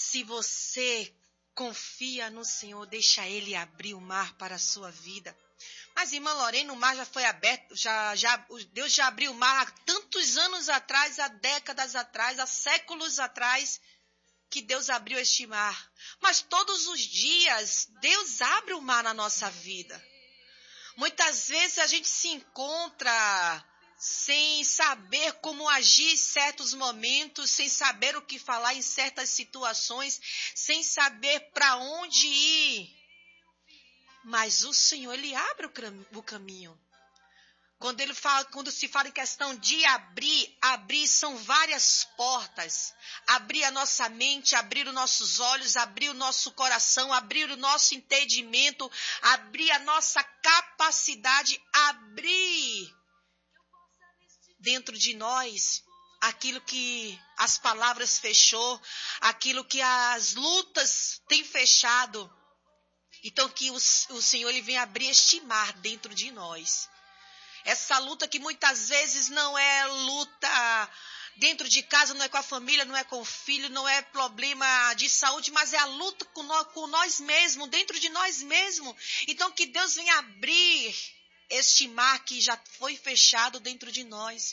Se você confia no Senhor, deixa Ele abrir o mar para a sua vida. Mas, irmã Lorena, o mar já foi aberto, Deus já abriu o mar há tantos anos atrás, há décadas atrás, há séculos atrás, que Deus abriu este mar. Mas todos os dias, Deus abre o mar na nossa vida. Muitas vezes a gente se encontra sem saber como agir em certos momentos, sem saber o que falar em certas situações, sem saber para onde ir. Mas o Senhor, Ele abre o caminho. Quando se fala em questão de abrir são várias portas. Abrir a nossa mente, abrir os nossos olhos, abrir o nosso coração, abrir o nosso entendimento, abrir a nossa capacidade, abrir dentro de nós aquilo que as palavras fechou, aquilo que as lutas têm fechado. Então que o Senhor Ele vem abrir este mar dentro de nós. Essa luta que muitas vezes não é luta dentro de casa, não é com a família, não é com o filho, não é problema de saúde, mas é a luta com nós mesmos, dentro de nós mesmos. Então que Deus venha abrir este mar que já foi fechado dentro de nós.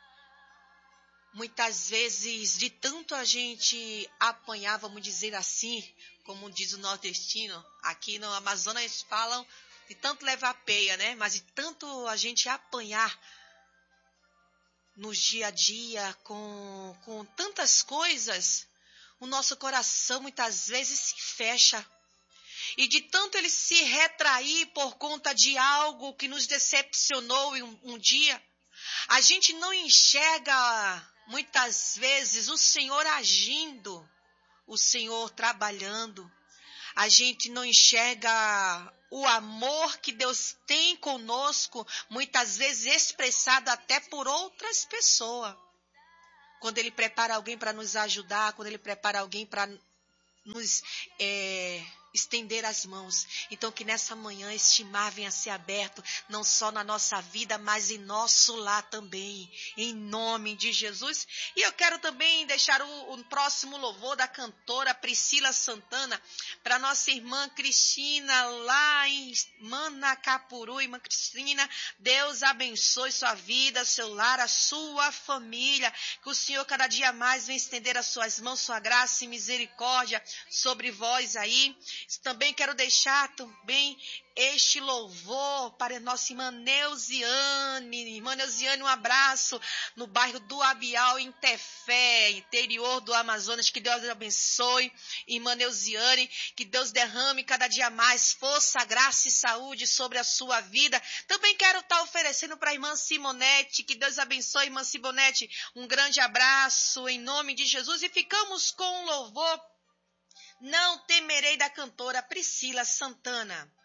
Muitas vezes, de tanto a gente apanhar, vamos dizer assim, como diz o nordestino, aqui no Amazonas eles falam de tanto levar peia, né? Mas de tanto a gente apanhar no dia a dia com tantas coisas, o nosso coração muitas vezes se fecha. E de tanto ele se retrair por conta de algo que nos decepcionou um dia, a gente não enxerga muitas vezes o Senhor agindo, o Senhor trabalhando. A gente não enxerga o amor que Deus tem conosco, muitas vezes expressado até por outras pessoas. Quando Ele prepara alguém para nos ajudar, quando Ele prepara alguém para nos estender as mãos. Então que nessa manhã este mar venha a ser aberto, não só na nossa vida, mas em nosso lar também, em nome de Jesus. E eu quero também deixar o próximo louvor da cantora Priscila Santana para nossa irmã Cristina lá em Manacapuru. Irmã Cristina, Deus abençoe sua vida, seu lar, a sua família, que o Senhor cada dia mais venha estender as suas mãos, sua graça e misericórdia sobre vós aí. Também quero deixar também este louvor para nossa irmã Neuziane. Irmã Neuziane, um abraço no bairro do Abial, em Tefé, interior do Amazonas. Que Deus abençoe. Irmã Neuziane, que Deus derrame cada dia mais força, graça e saúde sobre a sua vida. Também quero estar oferecendo para a irmã Simonete. Que Deus abençoe, irmã Simonete. Um grande abraço em nome de Jesus. E ficamos com o louvor Não Temerei, da cantora Priscila Santana.